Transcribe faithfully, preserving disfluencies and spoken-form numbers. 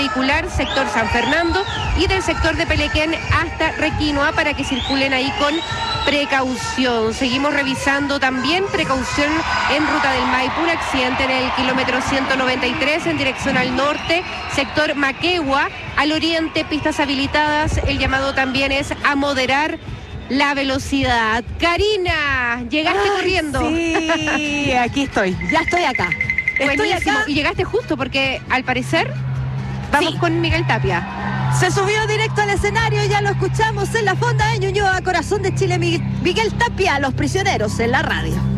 vehicular, sector San Fernando, y del sector de Pelequén hasta Requinoa, para que circulen ahí con precaución. Seguimos revisando también precaución en Ruta del Maipo, un accidente en el kilómetro ciento noventa y tres en dirección al norte, sector Maquegua, al oriente, pistas habilitadas. El llamado también es a moderar la velocidad. Karina, llegaste Ay, corriendo. Sí, aquí estoy, ya estoy acá. Estoy Buenísimo. acá. Y llegaste justo porque al parecer vamos Sí. con Miguel Tapia. Se subió directo al escenario, ya lo escuchamos en la fonda de Ñuñoa, corazón de Chile, Miguel Tapia, Los Prisioneros en la radio.